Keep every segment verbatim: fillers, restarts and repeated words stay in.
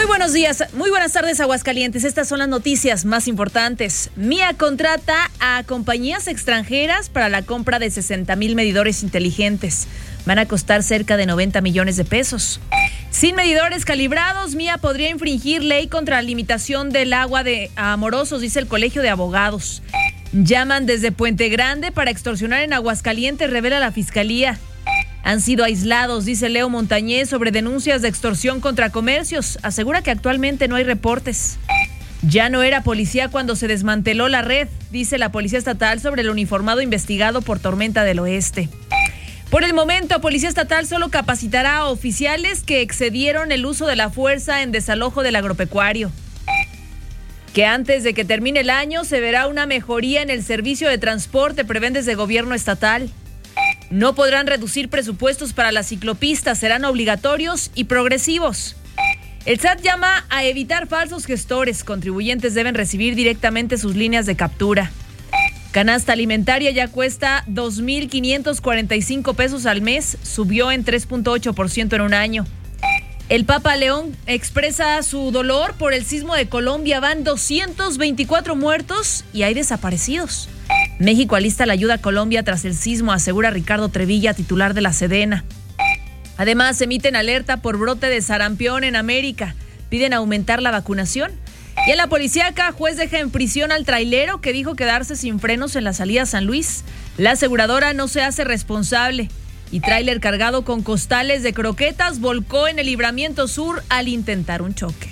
Muy buenos días, muy buenas tardes, Aguascalientes. Estas son las noticias más importantes. Mía contrata a compañías extranjeras para la compra de sesenta mil medidores inteligentes. Van a costar cerca de noventa millones de pesos. Sin medidores calibrados, Mía podría infringir ley contra la limitación del agua de Amorosos, dice el Colegio de Abogados. Llaman desde Puente Grande para extorsionar en Aguascalientes, revela la Fiscalía. Han sido aislados, dice Leo Montañez, sobre denuncias de extorsión contra comercios. Asegura que actualmente no hay reportes. Ya no era policía cuando se desmanteló la red, dice la Policía Estatal sobre el uniformado investigado por Tormenta del Oeste. Por el momento, Policía Estatal solo capacitará a oficiales que excedieron el uso de la fuerza en desalojo del agropecuario. Que antes de que termine el año se verá una mejoría en el servicio de transporte, prevén desde gobierno estatal. No podrán reducir presupuestos para las ciclopistas, serán obligatorios y progresivos. El S A T llama a evitar falsos gestores. Contribuyentes deben recibir directamente sus líneas de captura. Canasta alimentaria ya cuesta dos mil quinientos cuarenta y cinco pesos al mes, subió en tres punto ocho por ciento en un año. El Papa León expresa su dolor por el sismo de Colombia. Van doscientos veinticuatro muertos y hay desaparecidos. México alista la ayuda a Colombia tras el sismo, asegura Ricardo Trevilla, titular de la Sedena. Además, emiten alerta por brote de sarampión en América. Piden aumentar la vacunación. Y en la policíaca, juez deja en prisión al trailero que dijo quedarse sin frenos en la salida a San Luis. La aseguradora no se hace responsable. Y tráiler cargado con costales de croquetas volcó en el Libramiento Sur al intentar un choque.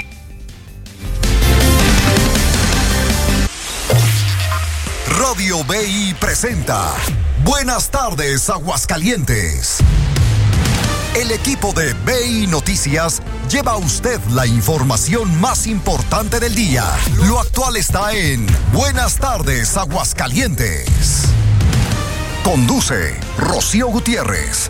Radio B I presenta Buenas tardes, Aguascalientes. El equipo de B I Noticias lleva a usted la información más importante del día. Lo actual está en Buenas tardes, Aguascalientes. Conduce Rocío Gutiérrez.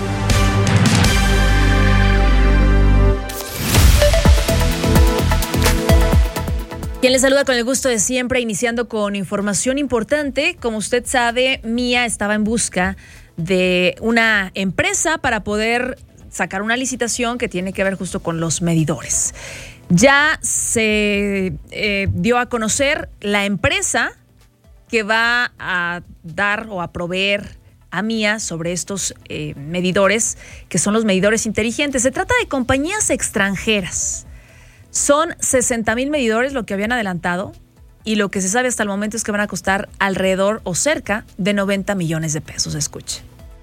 Quien les saluda con el gusto de siempre, iniciando con información importante. Como usted sabe, Mía estaba en busca de una empresa para poder sacar una licitación que tiene que ver justo con los medidores. Ya se eh, dio a conocer la empresa que va a dar o a proveer a Mía sobre estos eh, medidores, que son los medidores inteligentes. Se trata de compañías extranjeras. Son sesenta mil medidores lo que habían adelantado, y lo que se sabe hasta el momento es que van a costar alrededor o cerca de noventa millones de pesos. Escuche.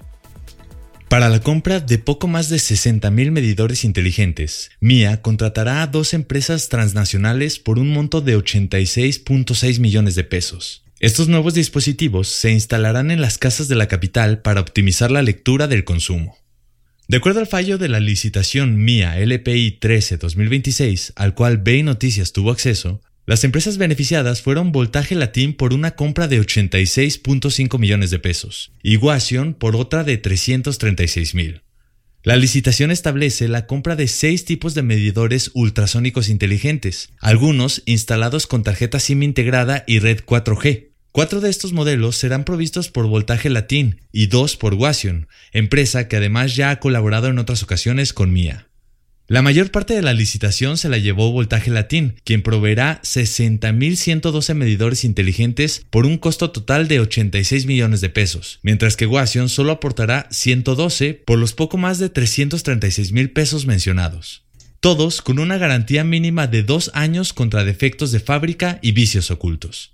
Para la compra de poco más de sesenta mil medidores inteligentes, Mía contratará a dos empresas transnacionales por un monto de ochenta y seis punto seis millones de pesos. Estos nuevos dispositivos se instalarán en las casas de la capital para optimizar la lectura del consumo. De acuerdo al fallo de la licitación Mía L P I trece dos mil veintiséis, al cual B I Noticias tuvo acceso, las empresas beneficiadas fueron Voltaje Latin por una compra de ochenta y seis punto cinco millones de pesos y Guasion por otra de trescientos treinta y seis mil. La licitación establece la compra de seis tipos de medidores ultrasónicos inteligentes, algunos instalados con tarjeta SIM integrada y red cuatro G. Cuatro de estos modelos serán provistos por Voltaje Latin y dos por Guasion, empresa que además ya ha colaborado en otras ocasiones con Mía. La mayor parte de la licitación se la llevó Voltaje Latin, quien proveerá sesenta mil ciento doce medidores inteligentes por un costo total de ochenta y seis millones de pesos, mientras que Guasion solo aportará ciento doce por los poco más de trescientos treinta y seis mil pesos mencionados. Todos con una garantía mínima de dos años contra defectos de fábrica y vicios ocultos.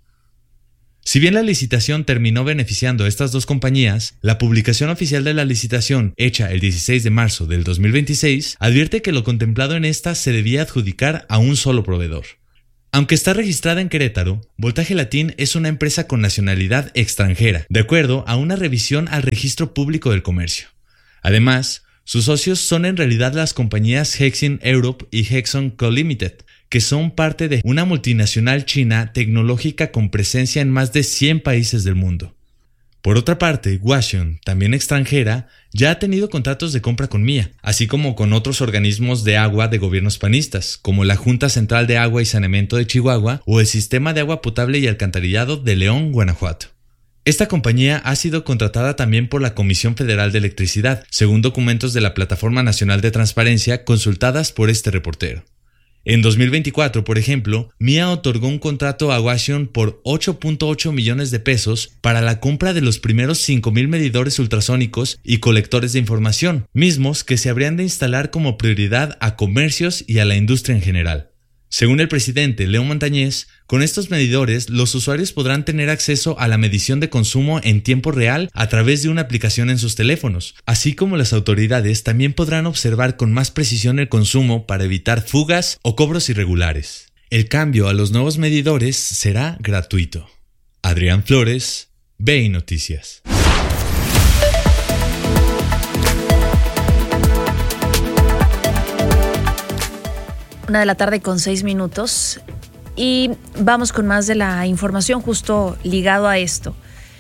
Si bien la licitación terminó beneficiando a estas dos compañías, la publicación oficial de la licitación, hecha el dieciséis de marzo del dos mil veintiséis, advierte que lo contemplado en esta se debía adjudicar a un solo proveedor. Aunque está registrada en Querétaro, Voltaje Latin es una empresa con nacionalidad extranjera, de acuerdo a una revisión al Registro Público del Comercio. Además, sus socios son en realidad las compañías Hexin Europe y Hexon Co Limited, que son parte de una multinacional china tecnológica con presencia en más de cien países del mundo. Por otra parte, Guasion, también extranjera, ya ha tenido contratos de compra con Mía, así como con otros organismos de agua de gobiernos panistas, como la Junta Central de Agua y Saneamiento de Chihuahua o el Sistema de Agua Potable y Alcantarillado de León, Guanajuato. Esta compañía ha sido contratada también por la Comisión Federal de Electricidad, según documentos de la Plataforma Nacional de Transparencia consultadas por este reportero. En dos mil veinticuatro, por ejemplo, Mía otorgó un contrato a Washington por ocho punto ocho millones de pesos para la compra de los primeros cinco mil medidores ultrasónicos y colectores de información, mismos que se habrían de instalar como prioridad a comercios y a la industria en general. Según el presidente Leo Montañez, con estos medidores los usuarios podrán tener acceso a la medición de consumo en tiempo real a través de una aplicación en sus teléfonos, así como las autoridades también podrán observar con más precisión el consumo para evitar fugas o cobros irregulares. El cambio a los nuevos medidores será gratuito. Adrián Flores, B I Noticias. Una de la tarde con seis minutos y vamos con más de la información justo ligado a esto.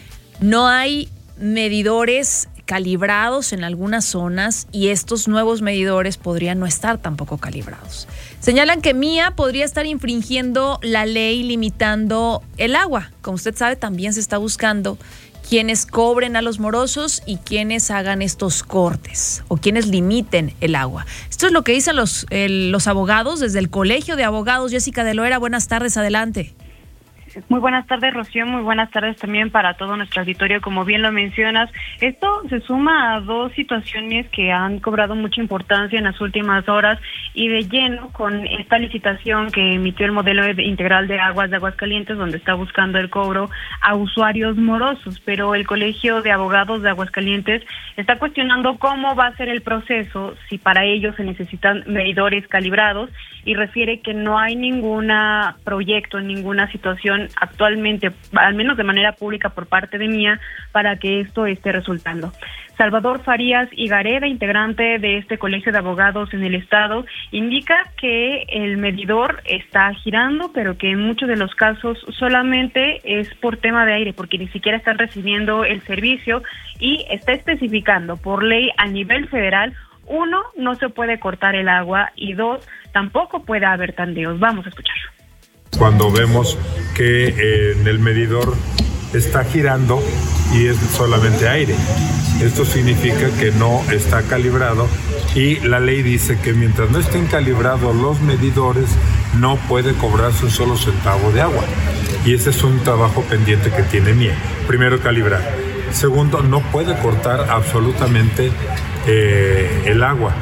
No hay medidores calibrados en algunas zonas y estos nuevos medidores podrían no estar tampoco calibrados. Señalan que Mía podría estar infringiendo la ley limitando el agua. Como usted sabe, también se está buscando quienes cobren a los morosos y quienes hagan estos cortes o quienes limiten el agua. Esto es lo que dicen los, el, los abogados desde el Colegio de Abogados. Jessica de Loera, buenas tardes, adelante. Muy buenas tardes, Rocío, muy buenas tardes también para todo nuestro auditorio, como bien lo mencionas. Esto se suma a dos situaciones que han cobrado mucha importancia en las últimas horas y de lleno con esta licitación que emitió el modelo integral de aguas de Aguascalientes, donde está buscando el cobro a usuarios morosos, pero el Colegio de Abogados de Aguascalientes está cuestionando cómo va a ser el proceso, si para ello se necesitan medidores calibrados, y refiere que no hay ningún proyecto, ninguna situación actualmente, al menos de manera pública por parte de Mía, para que esto esté resultando. Salvador Farías Higareda, integrante de este Colegio de Abogados en el Estado, indica que el medidor está girando, pero que en muchos de los casos solamente es por tema de aire, porque ni siquiera están recibiendo el servicio, y está especificando por ley a nivel federal, uno, no se puede cortar el agua, y dos, tampoco puede haber tandeos. Vamos a escucharlo. Cuando vemos que eh, en el medidor está girando y es solamente aire, esto significa que no está calibrado, y la ley dice que mientras no estén calibrados los medidores no puede cobrarse un solo centavo de agua, y ese es un trabajo pendiente que tiene Mía. Primero, calibrar. Segundo, no puede cortar absolutamente eh, el agua.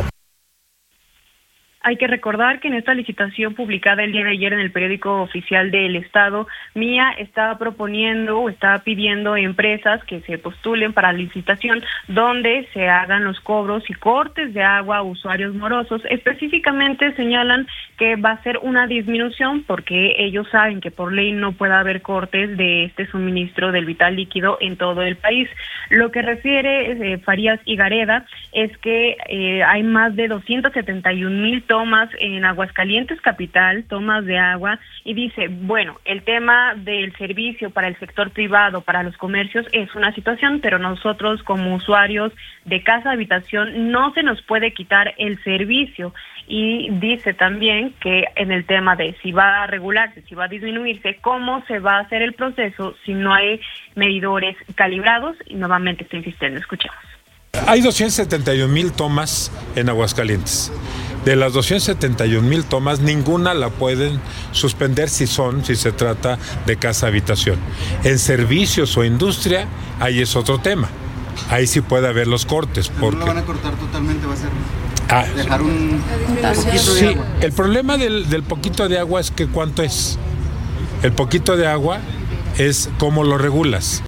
Hay que recordar que en esta licitación publicada el día de ayer en el periódico oficial del Estado, Mía está proponiendo o está pidiendo empresas que se postulen para la licitación donde se hagan los cobros y cortes de agua a usuarios morosos. Específicamente señalan que va a ser una disminución porque ellos saben que por ley no puede haber cortes de este suministro del vital líquido en todo el país. Lo que refiere eh, Farías Higareda es que eh, hay más de doscientos setenta y un mil tomas en Aguascalientes capital, tomas de agua, y dice, bueno, el tema del servicio para el sector privado, para los comercios, es una situación, pero nosotros como usuarios de casa habitación no se nos puede quitar el servicio. Y dice también que en el tema de si va a regularse, si va a disminuirse, cómo se va a hacer el proceso si no hay medidores calibrados, y nuevamente está insistiendo. Escuchemos. Hay doscientos setenta y un mil tomas en Aguascalientes. De las doscientos setenta y un mil tomas, ninguna la pueden suspender si son, si se trata de casa habitación. En servicios o industria, ahí es otro tema. Ahí sí puede haber los cortes. Porque no lo van a cortar totalmente, va a ser ah, dejar un, un poquito sí, de agua. El problema del, del poquito de agua es que ¿cuánto es? El poquito de agua es cómo lo regulas.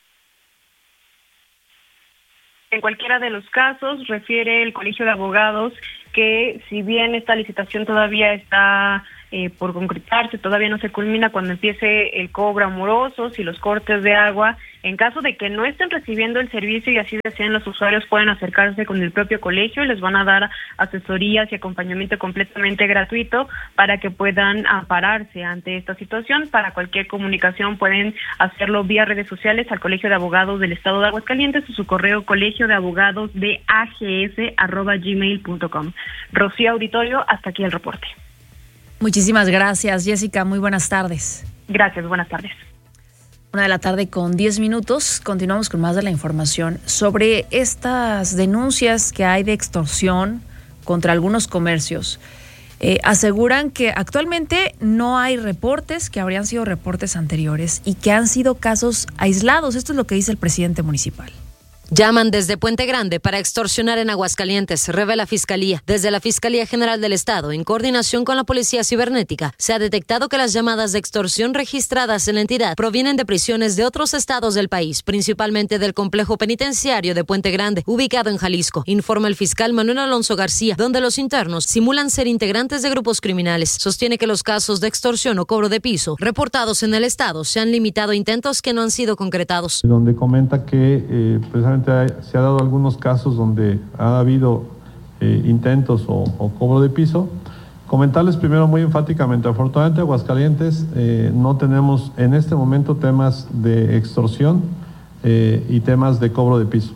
En cualquiera de los casos, refiere el Colegio de Abogados que si bien esta licitación todavía está eh, por concretarse, todavía no se culmina cuando empiece el cobro a morosos y los cortes de agua, en caso de que no estén recibiendo el servicio y así desean, los usuarios pueden acercarse con el propio colegio y les van a dar asesorías y acompañamiento completamente gratuito para que puedan ampararse ante esta situación. Para cualquier comunicación pueden hacerlo vía redes sociales al Colegio de Abogados del Estado de Aguascalientes o su correo colegio de abogados de a g s arroba gmail punto com. Rocío, auditorio, hasta aquí el reporte. Muchísimas gracias, Jessica. Muy buenas tardes. Gracias, buenas tardes. Una de la tarde con diez minutos. Continuamos con más de la información sobre estas denuncias que hay de extorsión contra algunos comercios. Eh, aseguran que actualmente no hay reportes, que habrían sido reportes anteriores y que han sido casos aislados. Esto es lo que dice el presidente municipal. Llaman desde Puente Grande para extorsionar en Aguascalientes, revela Fiscalía. Desde la Fiscalía General del Estado, en coordinación con la Policía Cibernética, se ha detectado que las llamadas de extorsión registradas en la entidad provienen de prisiones de otros estados del país, principalmente del complejo penitenciario de Puente Grande, ubicado en Jalisco, informa el fiscal Manuel Alonso García, donde los internos simulan ser integrantes de grupos criminales. Sostiene que los casos de extorsión o cobro de piso reportados en el estado se han limitado a intentos que no han sido concretados. Donde comenta que eh, precisamente se ha dado algunos casos donde ha habido eh, intentos o, o cobro de piso. Comentarles primero muy enfáticamente, afortunadamente Aguascalientes eh, no tenemos en este momento temas de extorsión eh, y temas de cobro de piso.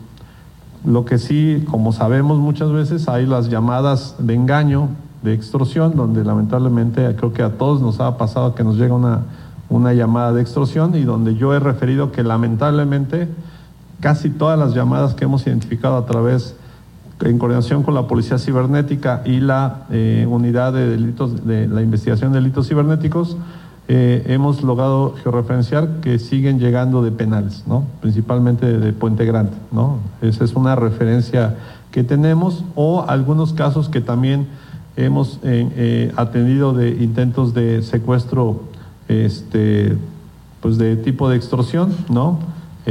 Lo que sí, como sabemos muchas veces, hay las llamadas de engaño, de extorsión, donde lamentablemente creo que a todos nos ha pasado que nos llega una, una llamada de extorsión y donde yo he referido que lamentablemente casi todas las llamadas que hemos identificado a través, en coordinación con la Policía Cibernética y la eh, Unidad de Delitos, de la Investigación de Delitos Cibernéticos, eh, hemos logrado georreferenciar que siguen llegando de penales, ¿no? Principalmente de, de Puente Grande, ¿no? Esa es una referencia que tenemos, o algunos casos que también hemos eh, eh, atendido de intentos de secuestro, este, pues de tipo de extorsión, ¿no?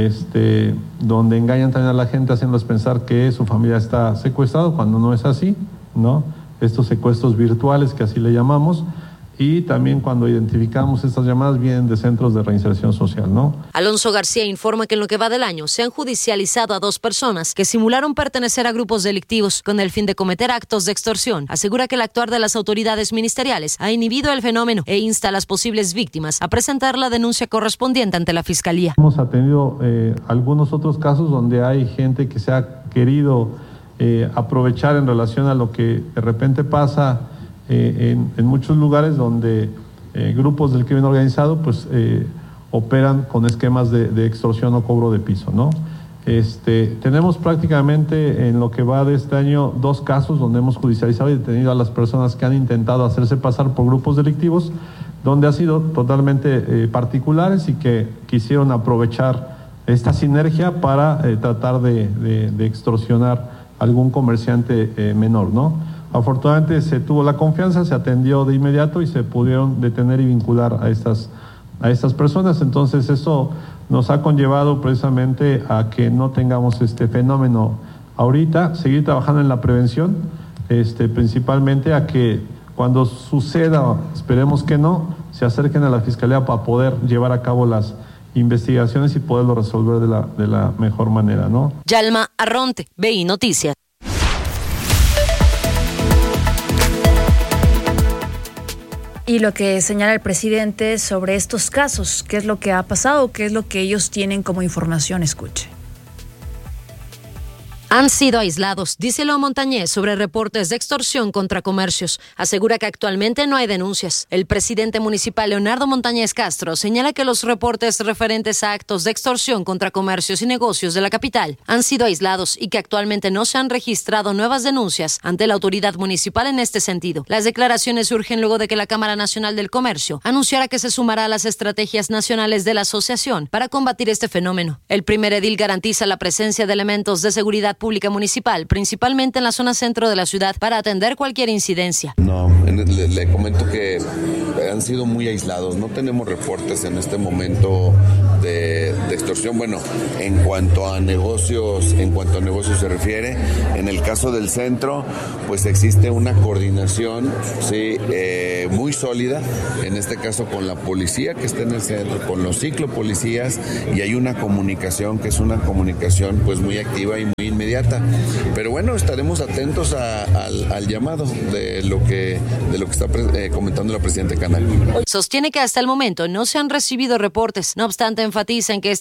Este, donde engañan también a la gente haciéndoles pensar que su familia está secuestrada cuando no es así, ¿no? Estos secuestros virtuales que así le llamamos, y también cuando identificamos estas llamadas vienen de centros de reinserción social, ¿no? Alonso García informa que en lo que va del año se han judicializado a dos personas que simularon pertenecer a grupos delictivos con el fin de cometer actos de extorsión. Asegura que el actuar de las autoridades ministeriales ha inhibido el fenómeno e insta a las posibles víctimas a presentar la denuncia correspondiente ante la Fiscalía. Hemos atendido eh, algunos otros casos donde hay gente que se ha querido eh, aprovechar en relación a lo que de repente pasa Eh, en, en muchos lugares donde eh, grupos del crimen organizado pues eh, operan con esquemas de, de extorsión o cobro de piso, ¿no? Este, tenemos prácticamente en lo que va de este año dos casos donde hemos judicializado y detenido a las personas que han intentado hacerse pasar por grupos delictivos, donde ha sido totalmente eh, particulares y que quisieron aprovechar esta sinergia para eh, tratar de, de, de extorsionar a algún comerciante eh, menor, ¿no? Afortunadamente se tuvo la confianza, se atendió de inmediato y se pudieron detener y vincular a estas, a estas personas. Entonces eso nos ha conllevado precisamente a que no tengamos este fenómeno ahorita, seguir trabajando en la prevención, este, principalmente a que cuando suceda, esperemos que no, se acerquen a la Fiscalía para poder llevar a cabo las investigaciones y poderlo resolver de la, de la mejor manera, ¿no? Yalma Arronte, B I Noticias. Y lo que señala el presidente sobre estos casos, qué es lo que ha pasado, qué es lo que ellos tienen como información, escuche. Han sido aislados, dice Leo Montañez sobre reportes de extorsión contra comercios. Asegura que actualmente no hay denuncias. El presidente municipal Leonardo Montañez Castro señala que los reportes referentes a actos de extorsión contra comercios y negocios de la capital han sido aislados y que actualmente no se han registrado nuevas denuncias ante la autoridad municipal en este sentido. Las declaraciones surgen luego de que la Cámara Nacional del Comercio anunciara que se sumará a las estrategias nacionales de la asociación para combatir este fenómeno. El primer edil garantiza la presencia de elementos de seguridad pública municipal, principalmente en la zona centro de la ciudad, para atender cualquier incidencia. No, le, le comento que han sido muy aislados. No tenemos reportes en este momento de, de extorsión. Bueno, en cuanto a negocios, en cuanto a negocios se refiere, en el caso del centro, pues existe una coordinación, sí, eh, muy sólida. En este caso con la policía que está en el centro, con los ciclopolicías, y hay una comunicación que es una comunicación, pues, muy activa y muy inmediata. Pero bueno, estaremos atentos a, al, al llamado de lo que de lo que está eh, comentando la presidenta Canal. Sostiene que hasta el momento no se han recibido reportes. No obstante, enfatiza en que esta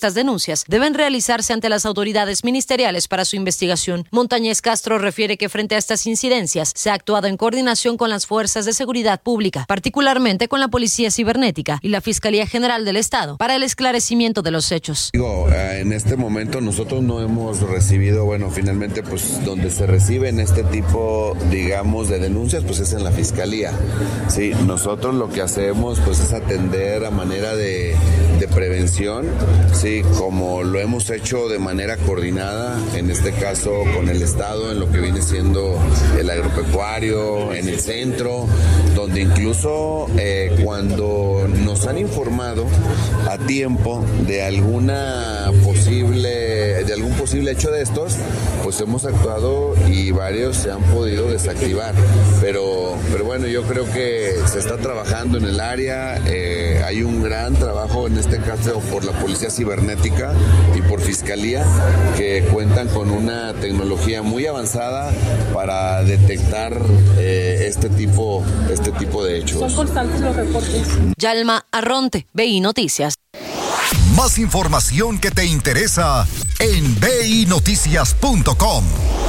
estas denuncias deben realizarse ante las autoridades ministeriales para su investigación. Montañez Castro refiere que frente a estas incidencias se ha actuado en coordinación con las fuerzas de seguridad pública, particularmente con la Policía Cibernética y la Fiscalía General del Estado, para el esclarecimiento de los hechos. Digo, en este momento nosotros no hemos recibido, bueno, finalmente pues donde se reciben este tipo, digamos, de denuncias, pues es en la Fiscalía. Sí, nosotros lo que hacemos pues es atender a manera de, de prevención, sí, como lo hemos hecho de manera coordinada, en este caso con el Estado, en lo que viene siendo el agropecuario, en el centro, donde incluso eh, cuando nos han informado a tiempo de alguna posible, de algún posible hecho de estos, pues hemos actuado y varios se han podido desactivar, pero, pero bueno, yo creo que se está trabajando en el área, eh, hay un gran trabajo en este caso por la Policía Cibernética y por Fiscalía, que cuentan con una tecnología muy avanzada para detectar eh, este tipo, este tipo de hechos. ¿Son constantes los reportes? Yalma Arronte, B I Noticias. Más información que te interesa en b i noticias punto com.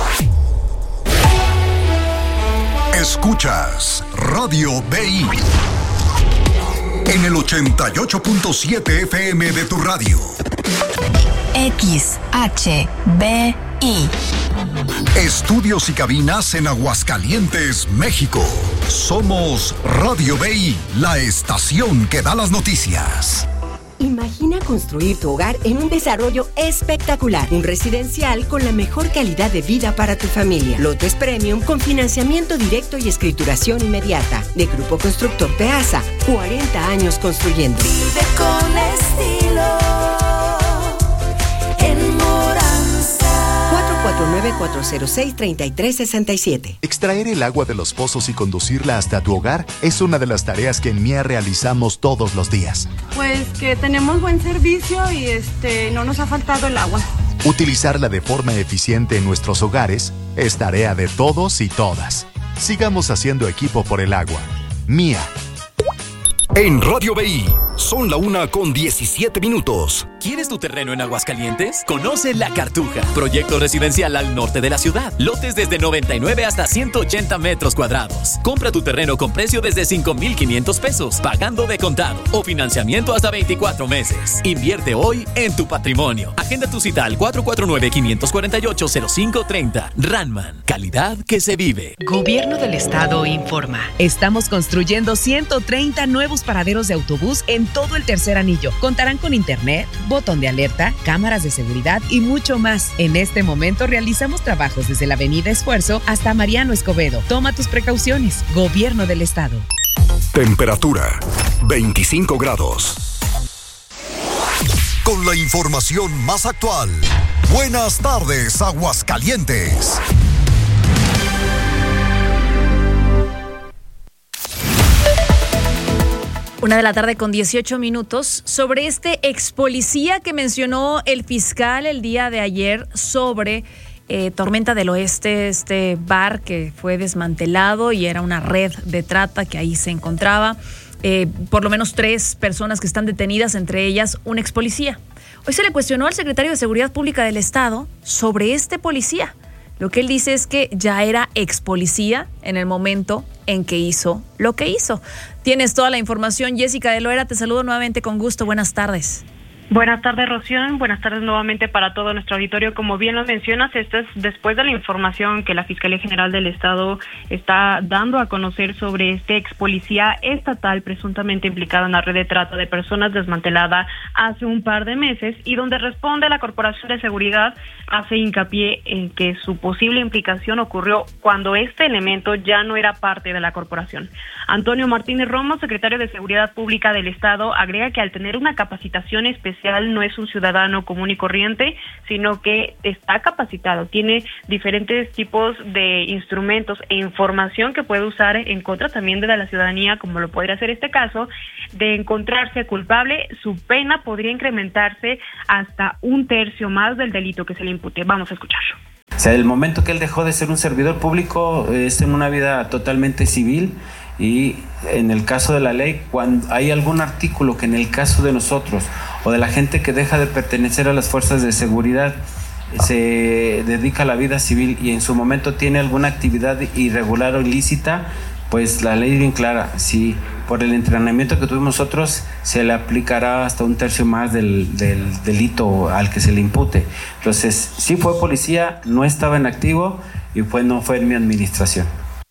Escuchas Radio B I en el ochenta y ocho punto siete F M de tu radio. X H B I. Estudios y cabinas en Aguascalientes, México. Somos Radio B I, la estación que da las noticias. Imagina construir tu hogar en un desarrollo espectacular, un residencial con la mejor calidad de vida para tu familia. Lotes Premium con financiamiento directo y escrituración inmediata. De Grupo Constructor Peasa, cuarenta años construyendo. Vive con estilo en Moranza. cuatro cuatro nueve, cuatro cero seis, tres tres seis siete. Extraer el agua de los pozos y conducirla hasta tu hogar es una de las tareas que en M I A realizamos todos los días. Pues que tenemos buen servicio y este no nos ha faltado el agua. Utilizarla de forma eficiente en nuestros hogares es tarea de todos y todas. Sigamos haciendo equipo por el agua. M I A. En Radio B I, son la una con diecisiete minutos. ¿Quieres tu terreno en Aguascalientes? Conoce La Cartuja, proyecto residencial al norte de la ciudad. Lotes desde noventa y nueve hasta ciento ochenta metros cuadrados. Compra tu terreno con precio desde cinco mil quinientos pesos, pagando de contado o financiamiento hasta veinticuatro meses. Invierte hoy en tu patrimonio. Agenda tu cita al cuatro cuatro nueve, cinco cuatro ocho, cero cinco tres cero. Ranman, calidad que se vive. Gobierno del Estado informa. Estamos construyendo ciento treinta nuevos paraderos de autobús en todo el tercer anillo. Contarán con internet, botón de alerta, cámaras de seguridad y mucho más. En este momento realizamos trabajos desde la Avenida Esfuerzo hasta Mariano Escobedo. Toma tus precauciones. Gobierno del Estado. Temperatura veinticinco grados. Con la información más actual. Buenas tardes, Aguascalientes. Una de la tarde con dieciocho minutos, sobre este ex policía que mencionó el fiscal el día de ayer sobre eh, Tormenta del Oeste, este bar que fue desmantelado y era una red de trata que ahí se encontraba. Eh, por lo menos tres personas que están detenidas, entre ellas un ex policía. Hoy se le cuestionó al secretario de Seguridad Pública del Estado sobre este policía. Lo que él dice es que ya era ex policía en el momento en que hizo lo que hizo. Tienes toda la información. Jessica de Loera, te saludo nuevamente con gusto. Buenas tardes. Buenas tardes, Rocío. Buenas tardes nuevamente para todo nuestro auditorio. Como bien lo mencionas, esto es después de la información que la Fiscalía General del Estado está dando a conocer sobre este ex policía estatal presuntamente implicado en la red de trata de personas desmantelada hace un par de meses, y donde responde la Corporación de Seguridad hace hincapié en que su posible implicación ocurrió cuando este elemento ya no era parte de la corporación. Antonio Martínez Romo, secretario de Seguridad Pública del Estado, agrega que al tener una capacitación especial no es un ciudadano común y corriente, sino que está capacitado, tiene diferentes tipos de instrumentos e información que puede usar en contra también de la ciudadanía, como lo podría ser este caso. De encontrarse culpable, su pena podría incrementarse hasta un tercio más del delito que se le impute. Vamos a escucharlo. O sea, el momento que él dejó de ser un servidor público es en una vida totalmente civil, y en el caso de la ley, cuando hay algún artículo que en el caso de nosotros o de la gente que deja de pertenecer a las fuerzas de seguridad, se dedica a la vida civil y en su momento tiene alguna actividad irregular o ilícita, pues la ley es bien clara. Si por el entrenamiento que tuvimos nosotros se le aplicará hasta un tercio más del, del delito al que se le impute. Entonces, sí fue policía, no estaba en activo y pues no fue en mi administración.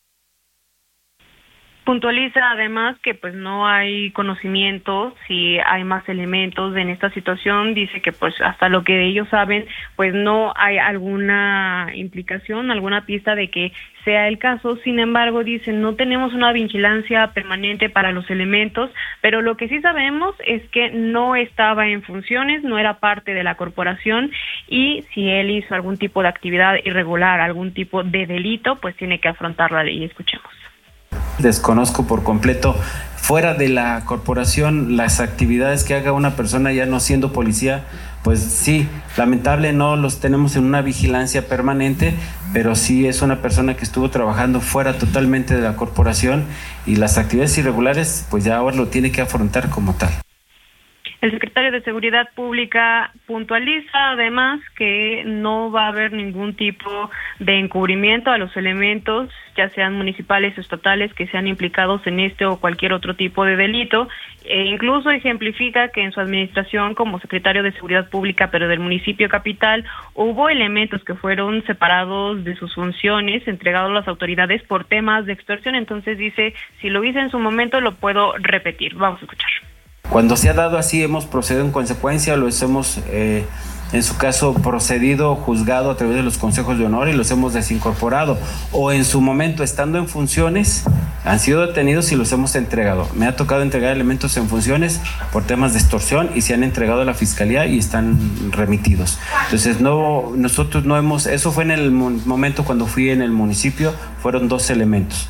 Puntualiza además que pues no hay conocimiento si hay más elementos en esta situación. Dice que pues hasta lo que ellos saben pues no hay alguna implicación, alguna pista de que sea el caso. Sin embargo, dicen, no tenemos una vigilancia permanente para los elementos, pero lo que sí sabemos es que no estaba en funciones, no era parte de la corporación, y si él hizo algún tipo de actividad irregular, algún tipo de delito, pues tiene que afrontar la ley. Escuchemos. Desconozco por completo, fuera de la corporación, las actividades que haga una persona ya no siendo policía, pues sí, lamentable, no los tenemos en una vigilancia permanente, pero sí es una persona que estuvo trabajando fuera totalmente de la corporación y las actividades irregulares, pues ya ahora lo tiene que afrontar como tal. El secretario de Seguridad Pública puntualiza además que no va a haber ningún tipo de encubrimiento a los elementos, ya sean municipales o estatales, que sean implicados en este o cualquier otro tipo de delito, e incluso ejemplifica que en su administración como secretario de Seguridad Pública, pero del municipio capital, hubo elementos que fueron separados de sus funciones, entregados a las autoridades por temas de extorsión. Entonces dice, si lo hice en su momento, lo puedo repetir. Vamos a escuchar. Cuando se ha dado así, hemos procedido en consecuencia, los hemos, eh, en su caso, procedido, juzgado a través de los consejos de honor y los hemos desincorporado. O en su momento, estando en funciones, han sido detenidos y los hemos entregado. Me ha tocado entregar elementos en funciones por temas de extorsión y se han entregado a la fiscalía y están remitidos. Entonces, no, nosotros no hemos, eso fue en el momento cuando fui en el municipio, fueron dos elementos.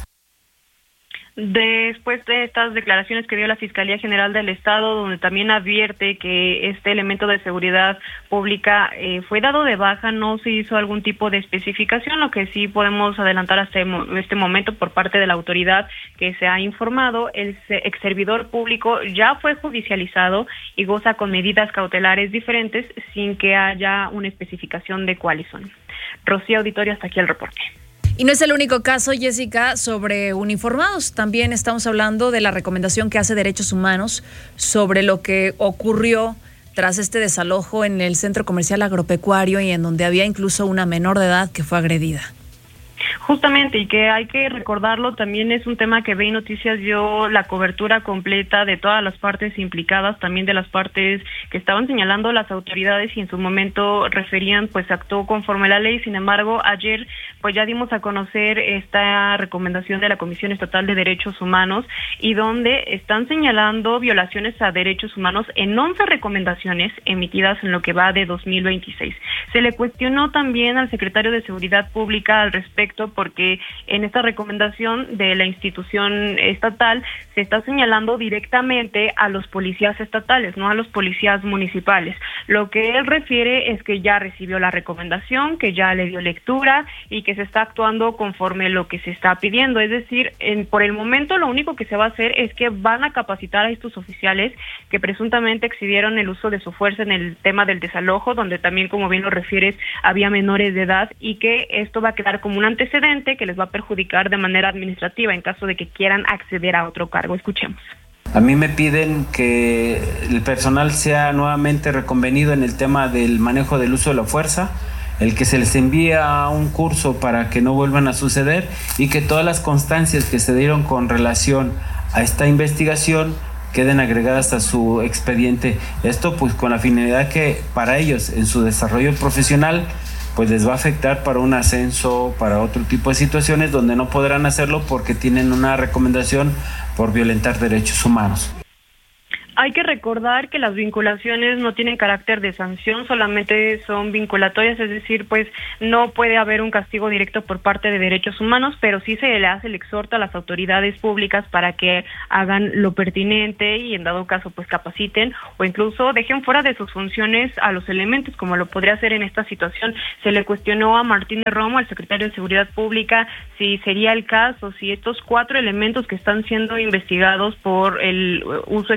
Después de estas declaraciones que dio la Fiscalía General del Estado, donde también advierte que este elemento de seguridad pública eh, fue dado de baja, no se hizo algún tipo de especificación. Lo que sí podemos adelantar hasta este momento por parte de la autoridad que se ha informado, el ex servidor público ya fue judicializado y goza con medidas cautelares diferentes sin que haya una especificación de cuáles son. Rocío, auditorio, hasta aquí el reporte. Y no es el único caso, Jessica, sobre uniformados. También estamos hablando de la recomendación que hace Derechos Humanos sobre lo que ocurrió tras este desalojo en el centro comercial agropecuario y en donde había incluso una menor de edad que fue agredida. Justamente, y que hay que recordarlo, también es un tema que B I Noticias dio la cobertura completa de todas las partes implicadas, también de las partes que estaban señalando las autoridades y en su momento referían, pues actuó conforme a la ley. Sin embargo, ayer pues ya dimos a conocer esta recomendación de la Comisión Estatal de Derechos Humanos y donde están señalando violaciones a derechos humanos en once recomendaciones emitidas en lo que va de dos mil veintiséis. Se le cuestionó también al secretario de Seguridad Pública al respecto porque en esta recomendación de la institución estatal se está señalando directamente a los policías estatales, no a los policías municipales. Lo que él refiere es que ya recibió la recomendación, que ya le dio lectura y que se está actuando conforme lo que se está pidiendo. Es decir, en, por el momento lo único que se va a hacer es que van a capacitar a estos oficiales que presuntamente excedieron el uso de su fuerza en el tema del desalojo, donde también, como bien lo refieres, había menores de edad, y que esto va a quedar como un antecedente que les va a perjudicar de manera administrativa en caso de que quieran acceder a otro cargo. Escuchemos. A mí me piden que el personal sea nuevamente reconvenido en el tema del manejo del uso de la fuerza, el que se les envíe a un curso para que no vuelvan a suceder y que todas las constancias que se dieron con relación a esta investigación queden agregadas a su expediente. Esto pues con la finalidad que para ellos en su desarrollo profesional pues les va a afectar para un ascenso, para otro tipo de situaciones donde no podrán hacerlo porque tienen una recomendación por violentar derechos humanos. Hay que recordar que las vinculaciones no tienen carácter de sanción, solamente son vinculatorias, es decir, pues no puede haber un castigo directo por parte de derechos humanos, pero sí se le hace el exhorto a las autoridades públicas para que hagan lo pertinente y en dado caso pues capaciten o incluso dejen fuera de sus funciones a los elementos, como lo podría hacer en esta situación. Se le cuestionó a Martín de Romo, al secretario de Seguridad Pública, si sería el caso, si estos cuatro elementos que están siendo investigados por el uso excesivo de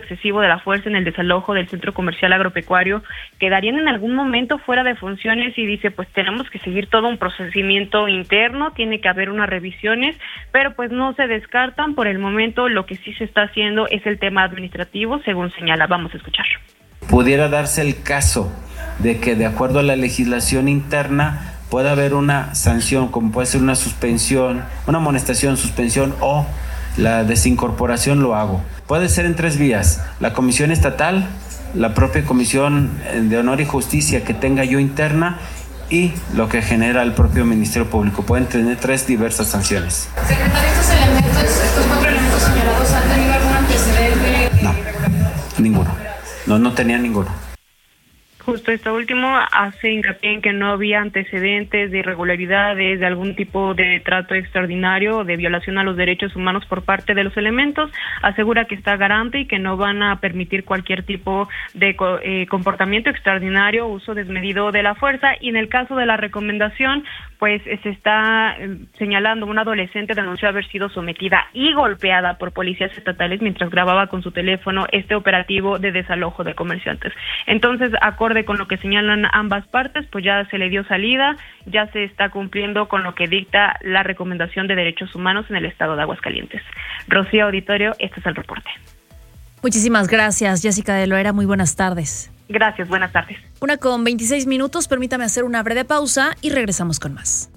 de la fuerza en el desalojo del centro comercial agropecuario quedarían en algún momento fuera de funciones y dice, pues tenemos que seguir todo un procedimiento interno, tiene que haber unas revisiones, pero pues no se descartan por el momento. Lo que sí se está haciendo es el tema administrativo, según señala. Vamos a escuchar. Pudiera darse el caso de que de acuerdo a la legislación interna pueda haber una sanción, como puede ser una suspensión, una amonestación, suspensión o la desincorporación, lo hago. Puede ser en tres vías: la comisión estatal, la propia comisión de honor y justicia que tenga yo interna y lo que genera el propio Ministerio Público. Pueden tener tres diversas sanciones. Secretario, estos elementos, estos cuatro elementos señalados, ¿han tenido algún antecedente? No, ninguno. No, no tenía ninguno. Justo esto último hace hincapié en que no había antecedentes de irregularidades, de algún tipo de trato extraordinario o de violación a los derechos humanos por parte de los elementos. Asegura que está garante y que no van a permitir cualquier tipo de eh, comportamiento extraordinario o uso desmedido de la fuerza. Y en el caso de la recomendación, pues se está eh, señalando una adolescente denunció haber sido sometida y golpeada por policías estatales mientras grababa con su teléfono este operativo de desalojo de comerciantes. Entonces, acorde con lo que señalan ambas partes, pues ya se le dio salida, ya se está cumpliendo con lo que dicta la recomendación de derechos humanos en el estado de Aguascalientes. Rocío, auditorio, este es el reporte. Muchísimas gracias, Jessica de Loera. Muy buenas tardes. Gracias, buenas tardes. Una con veintiséis minutos, permítame hacer una breve pausa y regresamos con más.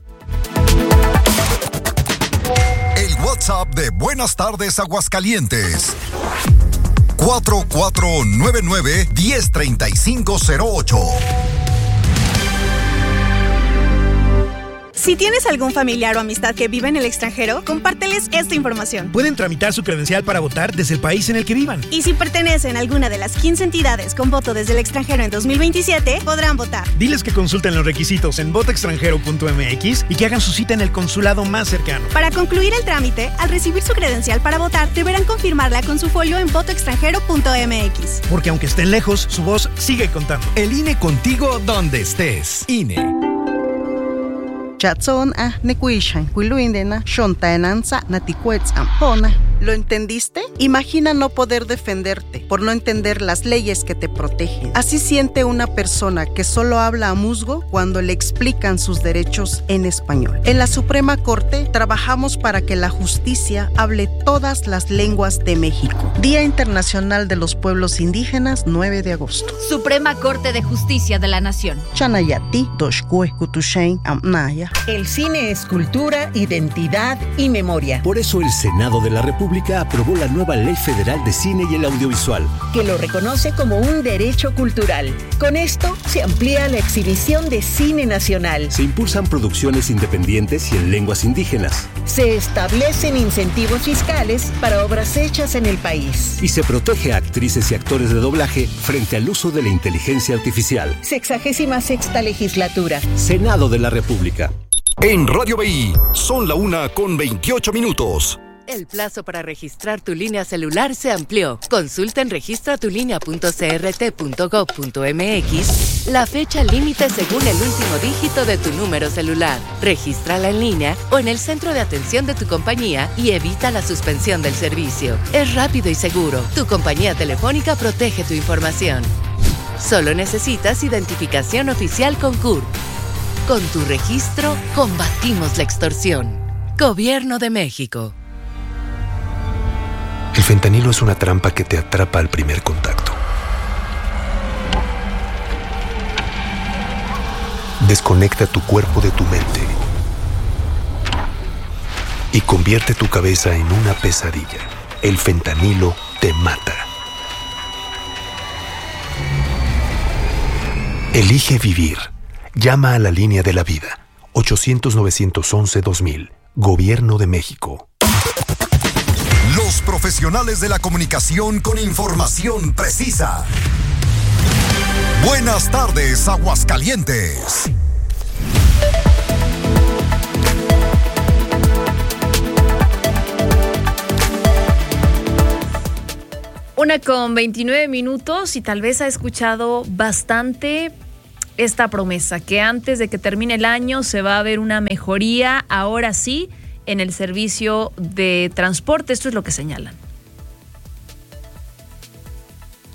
El WhatsApp de Buenas Tardes Aguascalientes. cuatro cuatro nueve nueve, uno cero tres cinco cero ocho. Si tienes algún familiar o amistad que vive en el extranjero, compárteles esta información. Pueden tramitar su credencial para votar desde el país en el que vivan. Y si pertenecen a alguna de las quince entidades con voto desde el extranjero en dos mil veintisiete, podrán votar. Diles que consulten los requisitos en voto extranjero punto m x y que hagan su cita en el consulado más cercano. Para concluir el trámite, al recibir su credencial para votar, deberán confirmarla con su folio en voto extranjero punto m x. Porque aunque estén lejos, su voz sigue contando. El I N E contigo donde estés. I N E. Chatson a nekuishan kuiluindena shontaenanza naticuetzam hona. ¿Lo entendiste? Imagina no poder defenderte por no entender las leyes que te protegen. Así siente una persona que solo habla a musgo cuando le explican sus derechos en español. En la Suprema Corte trabajamos para que la justicia hable todas las lenguas de México. Día Internacional de los Pueblos Indígenas, nueve de agosto. Suprema Corte de Justicia de la Nación. Chanayati, Doshkue, Kutushain, Amnaya. El cine es cultura, identidad y memoria. Por eso el Senado de la República aprobó la nueva Ley Federal de Cine y el Audiovisual, que lo reconoce como un derecho cultural. Con esto se amplía la exhibición de cine nacional. Se impulsan producciones independientes y en lenguas indígenas. Se establecen incentivos fiscales para obras hechas en el país. Y se protege a actrices y actores de doblaje frente al uso de la inteligencia artificial. Sexagésima sexta legislatura. Senado de la República. En Radio B I, son la una con veintiocho minutos. El plazo para registrar tu línea celular se amplió. Consulta en registra tu línea punto c r t punto gob punto m x la fecha límite según el último dígito de tu número celular. Regístrala en línea o en el centro de atención de tu compañía y evita la suspensión del servicio. Es rápido y seguro. Tu compañía telefónica protege tu información. Solo necesitas identificación oficial con C U R P. Con tu registro, combatimos la extorsión. Gobierno de México. El fentanilo es una trampa que te atrapa al primer contacto. Desconecta tu cuerpo de tu mente y convierte tu cabeza en una pesadilla. El fentanilo te mata. Elige vivir. Llama a la línea de la vida. ochocientos, novecientos once, dos mil. Gobierno de México. Los profesionales de la comunicación con información precisa. Buenas tardes, Aguascalientes. Una con veintinueve minutos y tal vez ha escuchado bastante esta promesa, que antes de que termine el año se va a ver una mejoría, ahora sí, en el servicio de transporte. Esto es lo que señalan.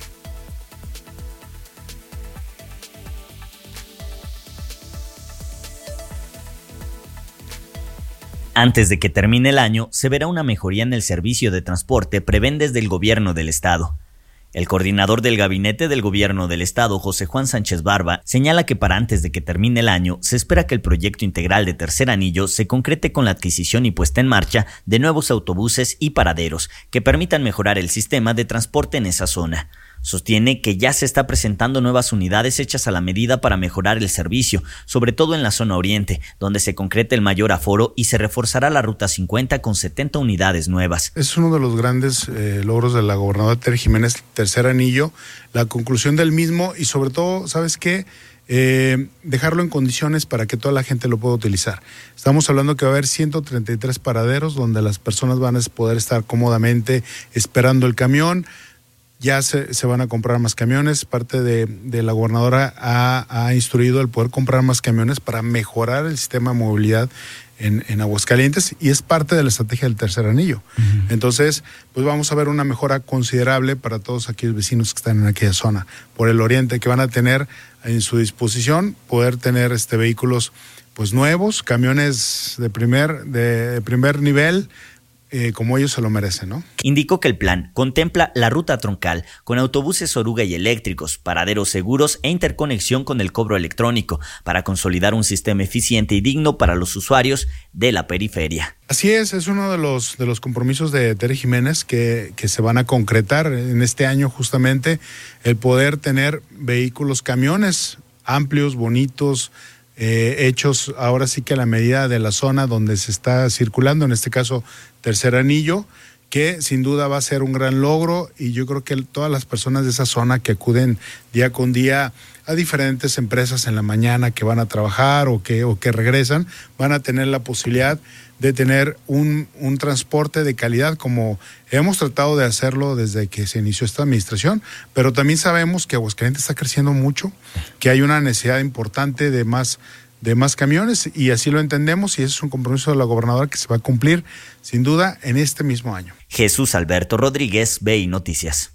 Antes de que termine el año, se verá una mejoría en el servicio de transporte, prevén desde el gobierno del estado. El coordinador del gabinete del gobierno del estado, José Juan Sánchez Barba, señala que para antes de que termine el año, se espera que el proyecto integral de Tercer Anillo se concrete con la adquisición y puesta en marcha de nuevos autobuses y paraderos que permitan mejorar el sistema de transporte en esa zona. Sostiene que ya se está presentando nuevas unidades hechas a la medida para mejorar el servicio, sobre todo en la zona oriente, donde se concreta el mayor aforo y se reforzará la Ruta cincuenta con setenta unidades nuevas. Es uno de los grandes eh, logros de la gobernadora Tere Jiménez, Tercer Anillo, la conclusión del mismo y sobre todo, ¿sabes qué? Eh, dejarlo en condiciones para que toda la gente lo pueda utilizar. Estamos hablando que va a haber ciento treinta y tres paraderos donde las personas van a poder estar cómodamente esperando el camión. Ya se, se van a comprar más camiones. Parte de, de la gobernadora ha, ha instruido el poder comprar más camiones para mejorar el sistema de movilidad en, en Aguascalientes y es parte de la estrategia del Tercer Anillo. Uh-huh. Entonces, pues vamos a ver una mejora considerable para todos aquellos vecinos que están en aquella zona por el oriente, que van a tener en su disposición poder tener este vehículos pues nuevos, camiones de primer, de, de primer nivel, Eh, como ellos se lo merecen, ¿no? Indicó que el plan contempla la ruta troncal con autobuses oruga y eléctricos, paraderos seguros e interconexión con el cobro electrónico para consolidar un sistema eficiente y digno para los usuarios de la periferia. Así es, es uno de los, de los compromisos de Tere Jiménez que, que se van a concretar en este año justamente, el poder tener vehículos, camiones amplios, bonitos, Eh, hechos ahora sí que a la medida de la zona donde se está circulando, en este caso Tercer Anillo, que sin duda va a ser un gran logro y yo creo que todas las personas de esa zona que acuden día con día a diferentes empresas en la mañana que van a trabajar o que, o que regresan, van a tener la posibilidad de tener un, un transporte de calidad como hemos tratado de hacerlo desde que se inició esta administración, pero también sabemos que Aguascalientes está creciendo mucho, que hay una necesidad importante de más, de más camiones y así lo entendemos y ese es un compromiso de la gobernadora que se va a cumplir sin duda en este mismo año. Jesús Alberto Rodríguez, B I Noticias.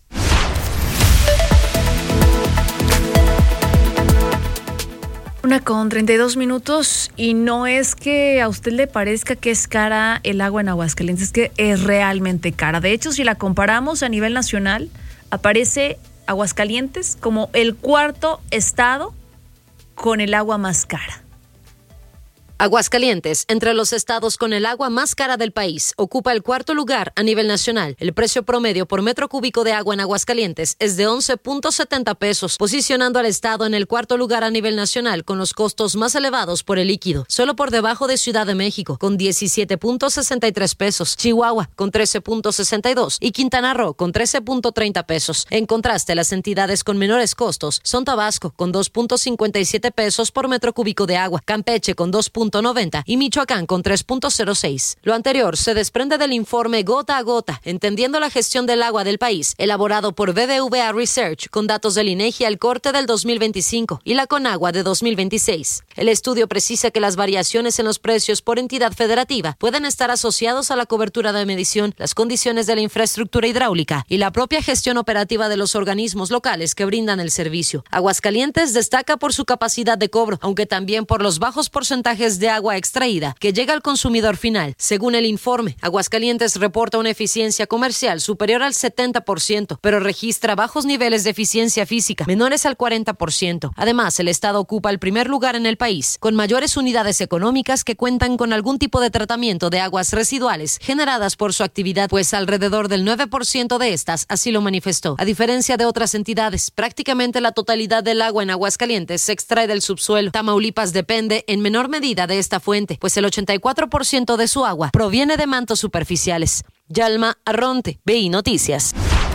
Una con treinta y dos minutos y no es que a usted le parezca que es cara el agua en Aguascalientes, es que es realmente cara. De hecho, si la comparamos a nivel nacional, aparece Aguascalientes como el cuarto estado con el agua más cara. Aguascalientes, entre los estados con el agua más cara del país, ocupa el cuarto lugar a nivel nacional. El precio promedio por metro cúbico de agua en Aguascalientes es de once punto setenta pesos, posicionando al estado en el cuarto lugar a nivel nacional con los costos más elevados por el líquido, solo por debajo de Ciudad de México, con diecisiete punto sesenta y tres pesos, Chihuahua, con trece punto sesenta y dos y Quintana Roo, con trece punto treinta pesos. En contraste, las entidades con menores costos son Tabasco, con dos punto cincuenta y siete pesos por metro cúbico de agua, Campeche, con dos punto noventa y Michoacán con tres punto cero seis. Lo anterior se desprende del informe Gota a Gota, entendiendo la gestión del agua del país, elaborado por B B V A Research con datos del INEGI al corte del dos mil veinticinco y la Conagua de dos mil veintiséis. El estudio precisa que las variaciones en los precios por entidad federativa pueden estar asociados a la cobertura de medición, las condiciones de la infraestructura hidráulica y la propia gestión operativa de los organismos locales que brindan el servicio. Aguascalientes destaca por su capacidad de cobro, aunque también por los bajos porcentajes de agua extraída que llega al consumidor final. Según el informe, Aguascalientes reporta una eficiencia comercial superior al setenta por ciento, pero registra bajos niveles de eficiencia física, menores al cuarenta por ciento. Además, el estado ocupa el primer lugar en el país, con mayores unidades económicas que cuentan con algún tipo de tratamiento de aguas residuales generadas por su actividad, pues alrededor del nueve por ciento de estas así lo manifestó. A diferencia de otras entidades, prácticamente la totalidad del agua en Aguascalientes se extrae del subsuelo. Tamaulipas depende en menor medida de esta fuente, pues el ochenta y cuatro por ciento de su agua proviene de mantos superficiales. Yalma Arronte, B I Noticias.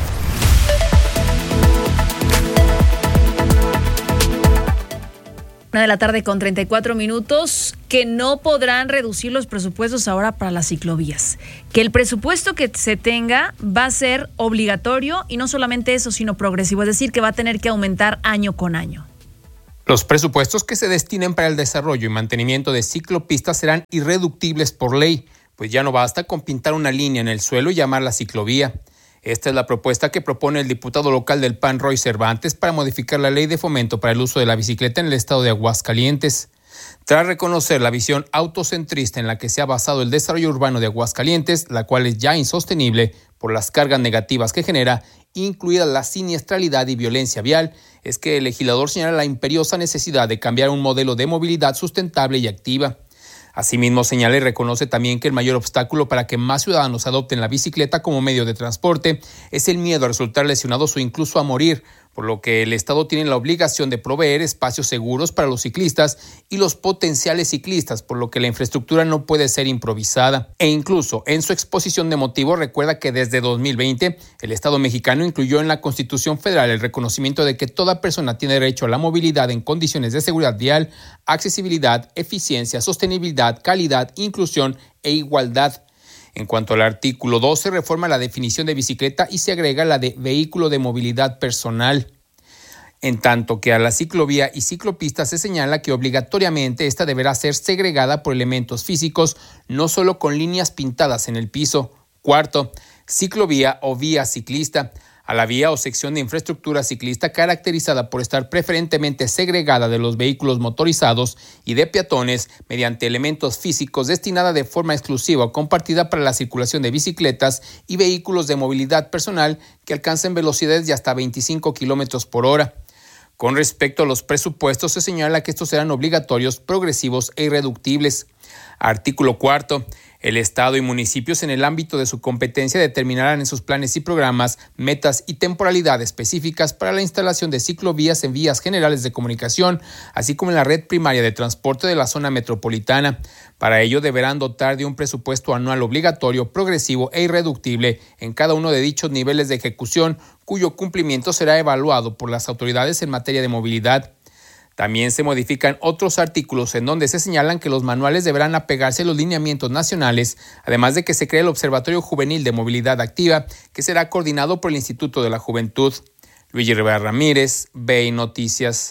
Una de la tarde con treinta y cuatro minutos, que no podrán reducir los presupuestos ahora para las ciclovías. Que el presupuesto que se tenga va a ser obligatorio y no solamente eso, sino progresivo, es decir, que va a tener que aumentar año con año. Los presupuestos que se destinen para el desarrollo y mantenimiento de ciclopistas serán irreductibles por ley, pues ya no basta con pintar una línea en el suelo y llamarla ciclovía. Esta es la propuesta que propone el diputado local del P A N, Roy Cervantes, para modificar la ley de fomento para el uso de la bicicleta en el estado de Aguascalientes. Tras reconocer la visión autocentrista en la que se ha basado el desarrollo urbano de Aguascalientes, la cual es ya insostenible por las cargas negativas que genera, incluida la siniestralidad y violencia vial, es que el legislador señala la imperiosa necesidad de cambiar un modelo de movilidad sustentable y activa. Asimismo, señala y reconoce también que el mayor obstáculo para que más ciudadanos adopten la bicicleta como medio de transporte es el miedo a resultar lesionados o incluso a morir, por lo que el Estado tiene la obligación de proveer espacios seguros para los ciclistas y los potenciales ciclistas, por lo que la infraestructura no puede ser improvisada. E incluso en su exposición de motivos recuerda que desde dos mil veinte el Estado mexicano incluyó en la Constitución Federal el reconocimiento de que toda persona tiene derecho a la movilidad en condiciones de seguridad vial, accesibilidad, eficiencia, sostenibilidad, calidad, inclusión e igualdad. En cuanto al artículo dos, se reforma la definición de bicicleta y se agrega la de vehículo de movilidad personal. En tanto que a la ciclovía y ciclopista se señala que obligatoriamente esta deberá ser segregada por elementos físicos, no solo con líneas pintadas en el piso. Cuarto, ciclovía o vía ciclista. A la vía o sección de infraestructura ciclista caracterizada por estar preferentemente segregada de los vehículos motorizados y de peatones mediante elementos físicos destinada de forma exclusiva o compartida para la circulación de bicicletas y vehículos de movilidad personal que alcancen velocidades de hasta veinticinco kilómetros por hora. Con respecto a los presupuestos, se señala que estos serán obligatorios, progresivos e irreductibles. Artículo cuarto. El Estado y municipios en el ámbito de su competencia determinarán en sus planes y programas metas y temporalidad específicas para la instalación de ciclovías en vías generales de comunicación, así como en la red primaria de transporte de la zona metropolitana. Para ello deberán dotar de un presupuesto anual obligatorio, progresivo e irreductible en cada uno de dichos niveles de ejecución, cuyo cumplimiento será evaluado por las autoridades en materia de movilidad. También se modifican otros artículos en donde se señalan que los manuales deberán apegarse a los lineamientos nacionales, además de que se cree el Observatorio Juvenil de Movilidad Activa, que será coordinado por el Instituto de la Juventud. Luigi Rivera Ramírez, B I Noticias.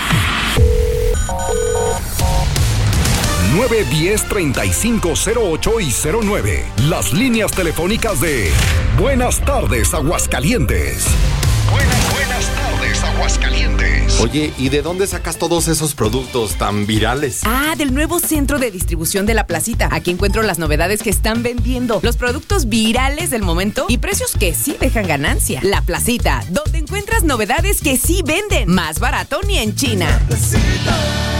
nueve diez, treinta y cinco cero ocho y cero nueve. Las líneas telefónicas de Buenas tardes, Aguascalientes. Buenas, buenas tardes, Aguascalientes. Oye, ¿y de dónde sacas todos esos productos tan virales? Ah, del nuevo centro de distribución de La Placita. Aquí encuentro las novedades que están vendiendo, los productos virales del momento y precios que sí dejan ganancia. La Placita, donde encuentras novedades que sí venden. Más barato ni en China. La Placita.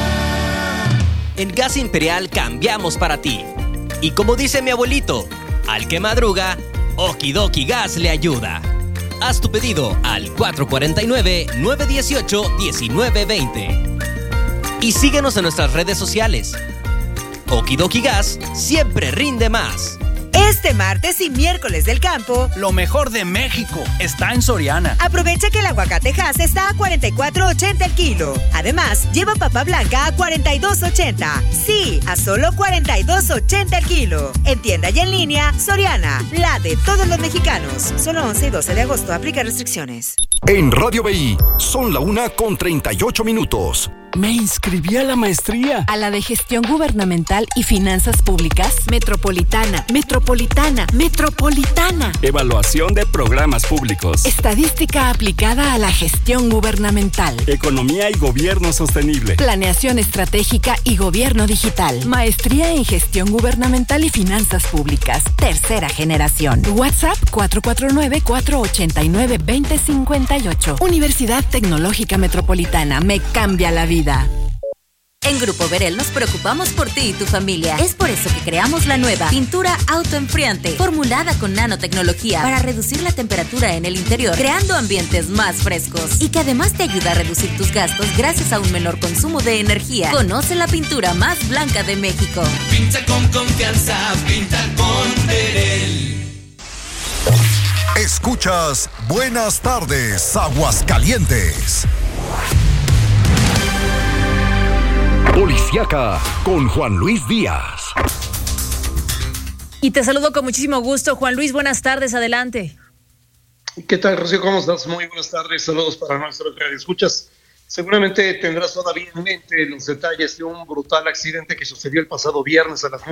En Gas Imperial cambiamos para ti. Y como dice mi abuelito, al que madruga, Okidoki Gas le ayuda. Haz tu pedido al cuatro cuatro nueve, nueve uno ocho, uno nueve dos cero. Y síguenos en nuestras redes sociales. Okidoki Gas siempre rinde más. Este martes y miércoles del campo, lo mejor de México está en Soriana. Aprovecha que el aguacate Hass está a cuarenta y cuatro ochenta el kilo. Además, lleva papa blanca a cuarenta y dos ochenta. Sí, a solo cuarenta y dos ochenta el kilo. En tienda y en línea, Soriana, la de todos los mexicanos. Solo once y doce de agosto, aplica restricciones. En Radio B I, son la una con treinta y ocho minutos. Me inscribí a la maestría. ¿A la de Gestión Gubernamental y Finanzas Públicas? Metropolitana, Metropolitana, Metropolitana. Evaluación de programas públicos. Estadística aplicada a la gestión gubernamental. Economía y gobierno sostenible. Planeación estratégica y gobierno digital. Maestría en Gestión Gubernamental y Finanzas Públicas. Tercera generación. WhatsApp cuatro cuatro nueve, cuatro ocho nueve, dos cero cinco ocho. Universidad Tecnológica Metropolitana. Me cambia la vida. En Grupo Verel nos preocupamos por ti y tu familia. Es por eso que creamos la nueva pintura autoenfriante, formulada con nanotecnología para reducir la temperatura en el interior, creando ambientes más frescos. Y que además te ayuda a reducir tus gastos gracias a un menor consumo de energía. Conoce la pintura más blanca de México. Pinta con confianza, pinta con Verel. Escuchas Buenas tardes, Aguascalientes. Policiaca con Juan Luis Díaz. Y te saludo con muchísimo gusto, Juan Luis. Buenas tardes, adelante. ¿Qué tal, Rocío? ¿Cómo estás? Muy buenas tardes. Saludos para nuestros radioescuchas. Seguramente tendrás todavía en mente los detalles de un brutal accidente que sucedió el pasado viernes a las